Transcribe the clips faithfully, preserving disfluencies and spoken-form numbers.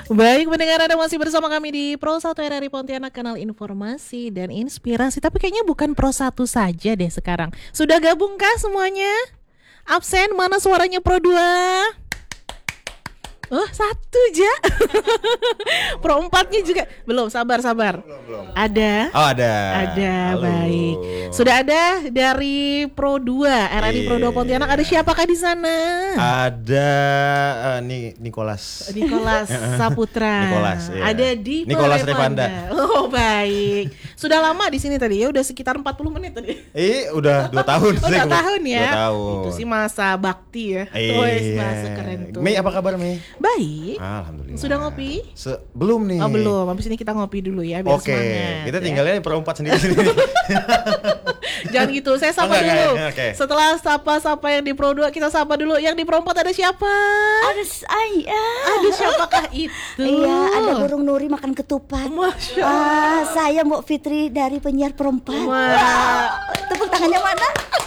Baik, pendengar, Anda masih bersama kami di Pro satu R R I Pontianak, kanal informasi dan inspirasi. Tapi kayaknya bukan Pro satu saja deh sekarang. Sudah gabungkah semuanya? Absen, mana suaranya Pro dua? Oh, satu aja. Pro empatnya juga belum, sabar sabar. Belum, belum. Ada. Oh, ada. Ada, Halo. baik. Sudah ada dari Pro dua, R R I Pro dua Pontianak. Ada siapakah di sana? Ada uh, Ni Nicholas. Nicholas Saputra. Nicholas, iya. Ada di Nicholas Revanda. Oh, baik. Sudah lama di sini tadi ya, udah sekitar empat puluh menit tadi. Eh, udah dua tahun. Oh, dua tahun ya. Dua tahun. Itu sih masa bakti ya. Iya. Wes, masa keren tuh. Mei, apa kabar Mei? Baik. Alhamdulillah. Sudah ngopi? Se- belum nih. Oh, belum. Habis ini kita ngopi dulu ya, biar Oke, semangat. kita ya. tinggalnya di perempat sendiri sendiri. Jangan gitu, saya sapa Oh, enggak, dulu. enggak, oke. Setelah sapa-sapa yang di Pro dua, kita sapa dulu yang di Pro empat. Ada siapa? Ada saya. Ada siapakah itu? Iya, ada burung nuri makan ketupat. Masya Ah, saya Mbak Fitri dari penyiar perempat. Wah. Tepuk tangannya mana?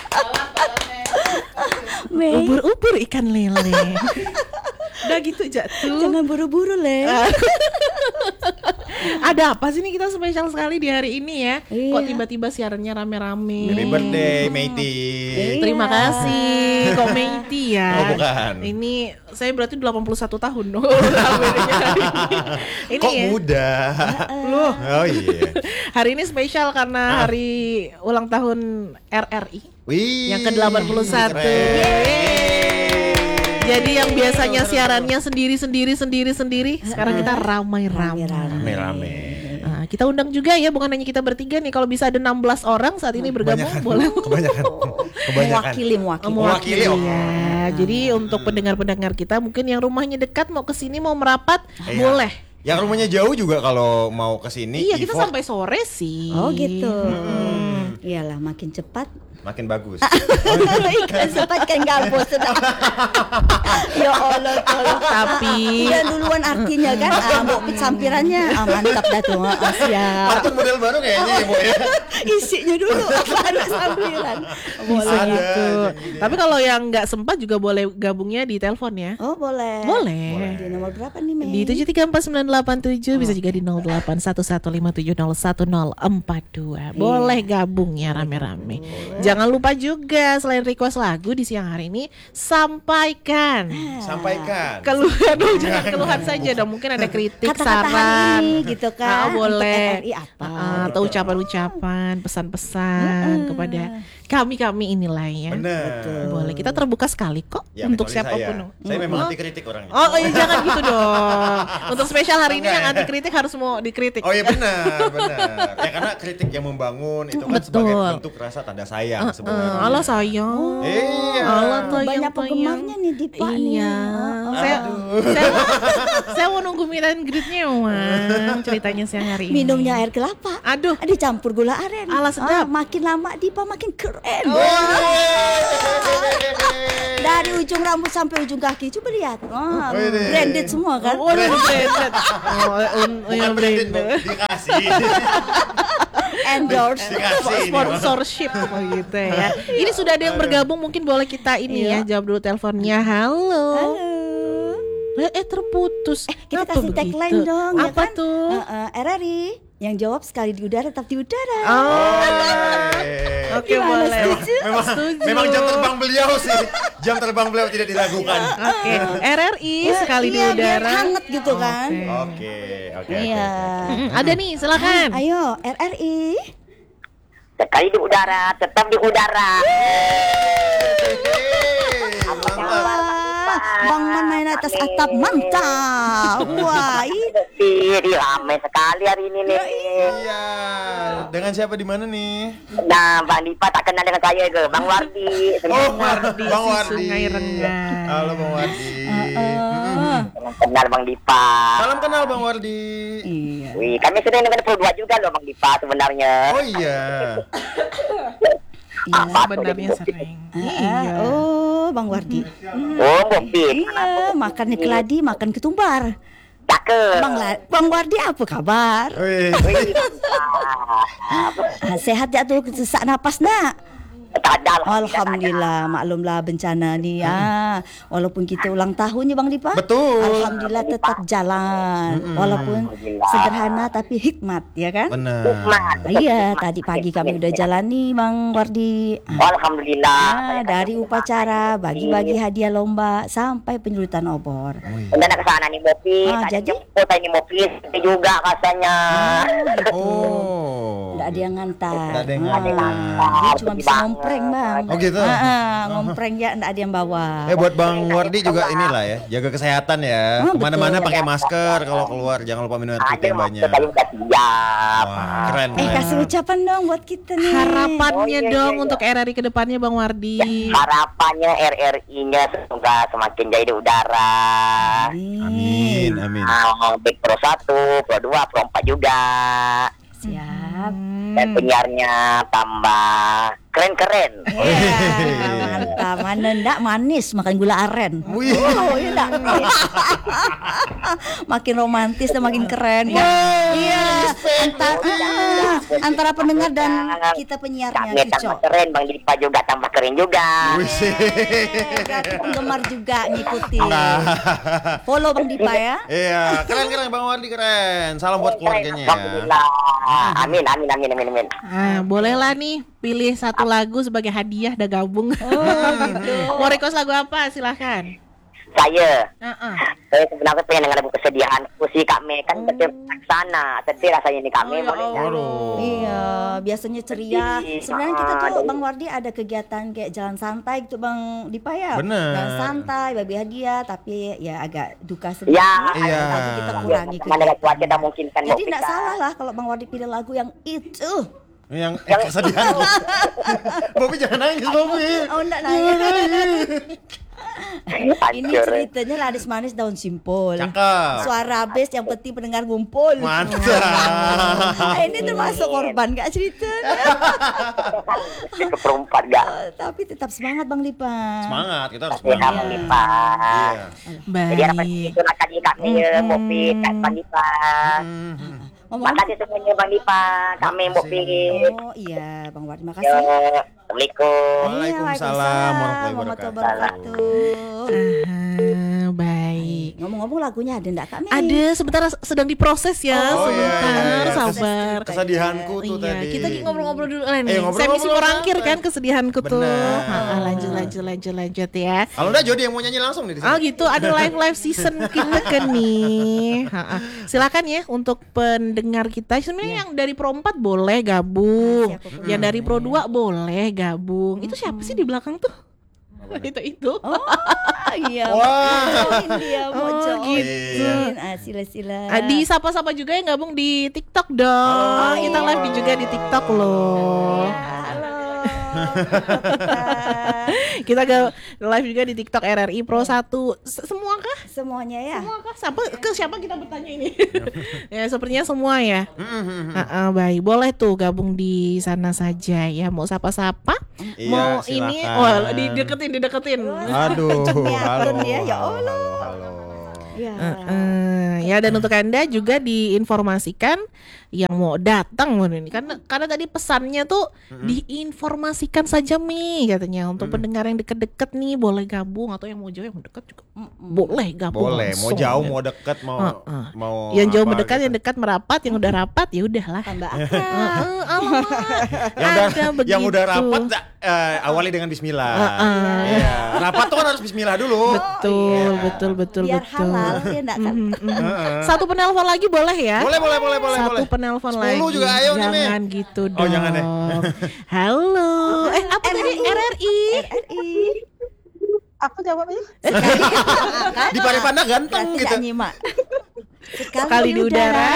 Mei, Ubur-ubur ikan lele. Udah gitu jatuh. jangan buru-buru, Le. Ada apa sih nih, kita spesial sekali di hari ini ya? Iya. Kok tiba-tiba siarannya rame-rame? Happy birthday, Meiti. Iya. Terima kasih. Kok Meiti ya? Oh, bukan. Ini saya berarti delapan puluh satu tahun dong. Bedanya hari ini. Ini Kok ya. muda? Loh, Oh iya. hari ini spesial karena hari ulang tahun R R I Wih. yang ke delapan puluh satu. Keren. Jadi yang biasanya siarannya sendiri-sendiri sendiri-sendiri, sekarang kita ramai-ramai. Rame-rame. Nah, kita undang juga ya, bukan hanya kita bertiga nih. Kalau bisa ada enam belas orang saat ini bergabung, Kebanyakan. boleh. Kebanyakan. Kebanyakan. Mewakili, mewakili. Mewakili, oh. ya. Jadi untuk pendengar-pendengar kita mungkin yang rumahnya dekat mau ke sini mau merapat, Iya. boleh. Yang rumahnya jauh juga kalau mau ke sini. Iya, kita effort sampai sore sih. Oh gitu. Iyalah, makin cepat. makin bagus. Ikan cepat kan gabus sudah. Ya Allah, tolong. Tapi Udah duluan artinya kan, ah, Mbok Pit sampirannya, ah, mantap dah tuh, ah, siap. Patung model baru kayaknya ya, Bu ya. Isinya dulu, baru sampiran. bisa Ada, gitu. jadi. Tapi kalau yang nggak sempat juga boleh gabungnya di telepon ya. Oh boleh. Boleh. Di nomor berapa nih, Mei? Di tujuh tiga empat sembilan delapan tujuh, bisa juga di nol delapan satu satu lima tujuh nol satu nol empat dua. Boleh gabung ya rame-rame. Jangan lupa juga selain request lagu di siang hari ini, sampaikan Sampaikan. keluhan dong, jangan keluhan saja dong. Mungkin ada kritik, Kata-kata hari saran, ini gitu kan. Ah, boleh. Untuk R R I apa? Ah, atau ucapan-ucapan, pesan-pesan kepada kami-kami inilah ya. Benar. Boleh, kita terbuka sekali kok Ya, untuk kecuali siapapun. Saya, saya memang anti kritik orangnya. Oh, iya, jangan gitu dong. Untuk spesial hari ini yang anti kritik harus mau dikritik. Oh iya benar, benar. Ya karena kritik yang membangun itu kan sebagai Betul. bentuk rasa tanda sayang Eh, sebenarnya. Allah sayang. Iya. Allah tayang, Banyak penggemarnya nih di Pak nih. Iya. Oh, Saya, saya, saya mau nunggu meet and greet-nya, Wan. Ceritanya siang hari ini. Minumnya air kelapa. Aduh. Dicampur gula aren. Alah, sedap. Ah, makin lama Dipa makin keren. Oh. Dari ujung rambut sampai ujung kaki, coba lihat. Wah, Wih. branded semua kan. Oh, udah branded. Oh, un- Bukan yang branded, Bu. branded. Dikasih. Endorse. Dikasih ini, Bu. Sponsorship oh gitu ya. Ini sudah ada yang bergabung, mungkin boleh kita ini ya, jawab dulu teleponnya. Halo. Halo. Eh, eh terputus. Kita Kenapa kasih begitu? tagline dong, ya Apa kan? tuh? Uh, uh, R R I yang jawab sekali di udara tetap di udara. Oh, Eh, oke Gimana, boleh. setuju? Memang, Setuju. memang jam terbang beliau sih. Jam terbang beliau tidak diragukan. Oke, R R I sekali di Iya, biar udara. hangat gitu kan. Oke, oke, oke. Iya. Mm, ada nih, silakan. Ayo R R I. Sekali di udara, tetap di udara. Wah, Bang Man main atas atap mantap. Wah, ini Jadi ramai sekali hari ini nih. Iya. Dengan siapa di mana nih? Nah, Bang Dipa tak kenal dengan saya ke Bang Wardi. Oh, Wardi, Bang si Wardi. Sungai Renggang. Halo Bang Wardi. Salam kenal Bang Dipa. Salam kenal Bang Wardi. iya. Wih, kami sering dengan Pro dua juga loh Bang Dipa sebenarnya. Oh iya. Iya. Sebenarnya sering. Ah, oh, Bang Wardi. Oh, Bobit. Iya, makan nih keladi, makan ketumbar. Cakep. Bang La- Bang Wardi apa kabar? Wih. Wih, Ah, sehat ya tuh sesak napas nak? Tak ada. Alhamdulillah, maklumlah bencana ni. Ah, walaupun kita ulang tahun ya Bang Dipa. Betul. Alhamdulillah tetap jalan. Mm-mm. Walaupun sederhana tapi hikmat, ya kan? Benar. Iya, tadi pagi kami udah jalani Bang Wardi. Alhamdulillah. Ah, dari upacara, bagi-bagi hadiah lomba sampai penyulutan obor. Udah nak ke sana nih Mopi. Ah, Tadi jadi? jemput ini Mopi seperti juga katanya. Oh. Nggak ada yang ngantar. Nggak ada yang Ah, ngantar. dia cuma bisa ngompreng Bang. Oh, gitu? Ah, ah, ngompreng ya, nggak ada yang bawa. Eh buat Bang Wardi juga inilah ya, jaga kesehatan ya. Ah, Kemana-mana betul. pakai masker kalau keluar, jangan lupa minum air Ada putih yang banyak. maksud tadi udah siap. Wah, keren. Eh, keren. kasih ucapan dong buat kita nih. Harapannya Oh, iya, iya, dong iya. untuk R R I ke depannya Bang Wardi. Harapannya R R I-nya semoga semakin jaya di udara. Amin, amin. Ah, baik Pro satu, Pro dua, Pro empat juga. Siap. Dan penyiarnya tambah keren-keren. Iya, mantap. Mana ndak manis makan gula aren. Wih. Oh, iya ndak. Makin romantis dan makin keren kan. Iya, antara ah, antara pendengar dan kita penyiarnya Kami tambah cocok. keren, Bang Dipa juga tambah keren juga. Wih. Kan penggemar juga ngikutin. Nah. Follow Bang Dipa ya. Iya, keren-keren Bang Wardi keren. Salam buat keluarganya ya. Alhamdulillah. Amin, amin, amin, amin, amin. Ah, bolehlah nih pilih satu lagu sebagai hadiah dah gabung. Oh, gitu. Mau request lagu apa? Silahkan. Saya, Uh-uh. saya sebenarnya pengen dengar lagu kesedihan. Pusi kami kan betul sana. Sedih rasanya nih kami. Oh, ya Boleh nggak? Waduh. Iya, biasanya ceria. Sebenarnya kita tuh Bang Wardi ada kegiatan kayak jalan santai gitu Bang Dipa ya. Bener. Jalan santai, bagi hadiah, tapi ya agak duka sedikit. Ya, Iya. Tapi kita kurangi Mana ada cuaca kegiatan. tak mungkin kan. Jadi tidak salah lah kalau Bang Wardi pilih lagu yang itu. Yang eh, kesedihan. Bobi jangan nangis, Bobi. Oh enggak nangis. Ini Hancur. ceritanya laris manis daun simpul. Cakep. Suara bass yang penting pendengar ngumpul. Mantap. Ah, ini termasuk korban gak cerita. Itu perempat gak? Eh, Tapi tetap semangat Bang Dipa. Semangat, kita harus Ya, semangat. Bang Dipa. Iya. Jadi harapan Baik. itu lah tadi kami ya, Mopi, Kak Bang Dipa. Mhm. Ngomong Makasih semuanya Bang Dipa. Kami Mopi. Oh iya Bang Wardi Ya, makasih. Assalamualaikum. Waalaikumsalam warahmatullahi wabarakatuh. Ah, baik. Ngomong-ngomong lagunya ada enggak Kak Mei? Ada sebentar sedang diproses ya. Oh, iya, Sebentar, iya, iya. sabar. Kesedihanku tuh Iya, tadi. kita lagi ngobrol-ngobrol dulu lah Eh, nih. ngobrol-ngobrol Saya misi merangkir santai. kan kesedihanku tuh. Benar. Ah, lanjut lanjut lanjut lanjut ya. Kalau udah Jody yang mau nyanyi langsung nih di Oh sini. gitu, ada live live season kita kan nih. Ha-ha. Silakan ya untuk pendengar kita. Sebenarnya yang dari Pro empat boleh gabung, Siapa yang dari Pro dua boleh gabung. Itu siapa sih di belakang tuh? itu itu. Oh iya. Wah. Join dia mau Oh, join. gitu. Ah, sila-sila. Ah, di sapa-sapa juga yang gabung di TikTok dong. Oh, Kita iya. live di- juga di TikTok loh. Ya, halo. Kita ga- live juga di TikTok R R I Pro satu. Se- Semua kah? Semuanya ya. Semua kah? Siapa, ke siapa kita bertanya ini? Ya sepertinya semua ya. Mhm. Ah, ah, baik, boleh tuh gabung di sana saja ya. Mau sapa-sapa? Iya, Mau silakan. ini? Oh, dideketin, dideketin. Aduh, halo. ya, ya halo, Allah. Halo, halo. Ya. Eh, ya dan untuk Anda juga diinformasikan yang mau datang ini karena karena tadi pesannya tuh diinformasikan saja Mi katanya untuk pendengar yang deket-deket nih boleh gabung atau yang mau jauh yang mau dekat juga boleh gabung Boleh, mau langsung. jauh, mau dekat, mau Heeh. mau yang jauh apa mendekat gitu. yang dekat merapat yang udah rapat ya udahlah. Tambah Heeh, akrab. alamak. yang udah Ada yang udah begitu. rapat eh, awali dengan bismillah. Heeh. Iya, rapat tuh kan harus bismillah dulu. Betul, betul, betul, Biar betul. halal ya enggak kan. Mhm, mhm. Heeh. Satu penelpon lagi boleh ya? Boleh, boleh, boleh, boleh, Satu boleh. penelpon sepuluh lagi. juga ayo nih, Mi. Jangan gitu dong. Oh, jangan ya. Halo. Eh, apa tadi R R I? R R I. Aku jawabnya. Di Parepanda ganteng Berarti gitu. enggak nyimak. Sekali di udara,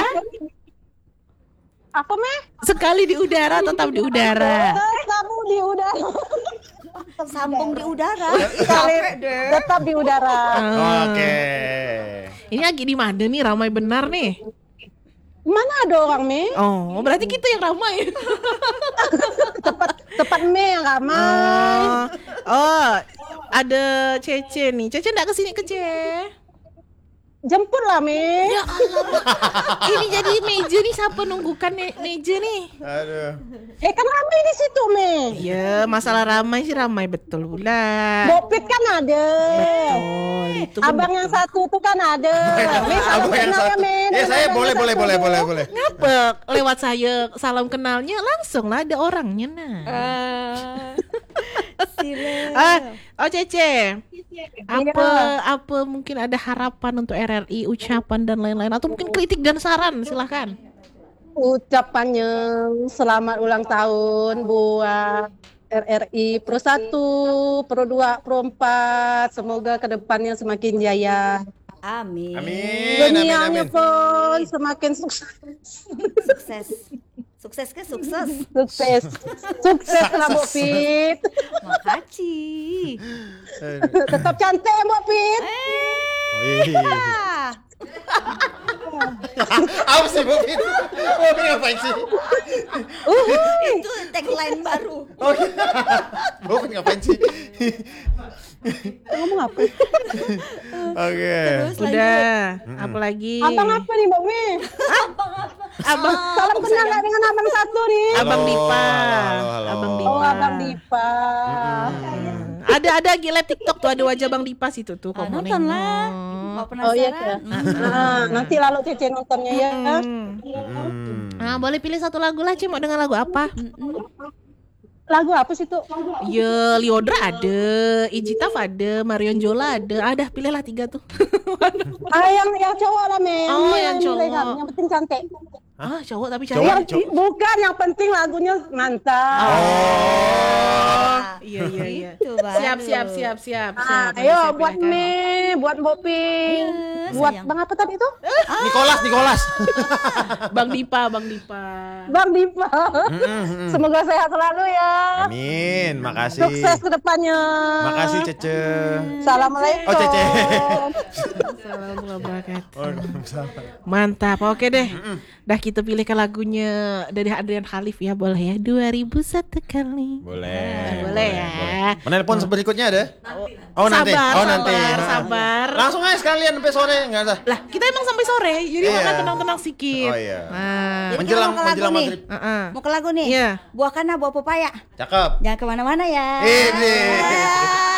Apa meh? sekali di udara, tetap di udara. Kamu di udara. Sambung di udara. Sekali tetap di udara. Ah. Oke. Ini lagi di mana nih? Ramai benar nih. Mana ada orang meh? Oh, berarti kita yang ramai. Tepat tepat meh yang ramai. Oh, oh, ada Cece nih. Cece enggak kesini ke Ce? jemput lah Mi. Ya Allah, Mak. Ini jadi meja nih, siapa nunggukan ne- meja nih? Aduh. Eh kan ramai di situ Mi. Ya, masalah ramai sih ramai betul pula. Bopit kan ada. Oh, itu kan Abang yang satu tuh kan ada. Mi salam Abang yang kenal ya satu. Mi. Ya saya boleh boleh boleh boleh boleh. ngapa lewat saya salam kenalnya langsung lah ada orangnya nah. Ah, oh Cece. Apa apa mungkin ada harapan untuk R R I, ucapan dan lain-lain atau mungkin kritik dan saran, silahkan. Ucapannya selamat ulang tahun buat R R I Pro satu, Pro dua, Pro empat. Semoga kedepannya semakin jaya. Amin. Amin. Amin Dunianya amin. pun semakin sukses. Sukses. Sukses ke sukses. Sukses. Sukses lah Mbok Pit. Makasih. Tetap cantik Mbok Pit. Wih. Ah, Apa sih Bobby? Bobby ngapain sih? itu tagline baru. Oh iya. Bobby ngapain sih? Ngomong apa? Oke. Terus lanjut. Udah, apalagi? Abang apa nih Mbok Mi? Abang Salam kenal nggak dengan abang satu nih? Abang Halo, Dipa. halo, halo. Abang Oh Dipa. abang Dipa. Ada ada gila TikTok tuh ada wajah Bang Dipa situ tuh. Ah, kamu nonton nengok. lah. Mau Oh iya penasaran? ya. Nah, nanti lalu Cece nontonnya ya. Hmm. Hmm. Ah, boleh pilih satu lagu lah, Ci. Mau dengar lagu apa? Lagu apa sih tuh? Ya, Liodra ada, Ijitaf ada, Marion Jola ada. Ah, dah pilihlah tiga tuh. Ah yang yang cowok lah men. Oh, yang nilai cowok. kan. Yang penting cantik. Ah, cowok tapi Cowok. cari. Yang bukan yang penting lagunya mantap. Oh, iya iya iya. Itu baru. Siap siap siap siap Ah, siap. Nanti ayo saya buat pilihkan. Me, buat Bopin, Ya, buat sayang. Bang apa tadi itu? Nikolas, Nikolas. Bang Dipa, Bang Dipa. Bang Dipa. Semoga sehat selalu ya. Amin, makasih. Sukses ke depannya. Makasih Cece. Assalamualaikum. Oh Cece. Assalamualaikum warahmatullahi wabarakatuh. Waalaikumsalam. Mantap. Oke deh. Dah kita pilihkan lagunya dari Adrian Khalif ya, boleh ya. dua ribu satu kali. Boleh. Boleh ya. Menelpon berikutnya ada? Oh nanti. Sabar, Oh nanti. sabar, Nah. sabar. Langsung aja sekalian sampai sore enggak usah. Lah, kita emang sampai sore, jadi Iya. makan tenang-tenang sedikit. Oh iya. Nah, Jadi Menjelang kita mau ke lagu menjelang nih. maghrib. Heeh. Mau ke lagu nih? Iya. Buah kana, buah pepaya. Cakep. Jangan kemana-mana ya. Ini. Ah.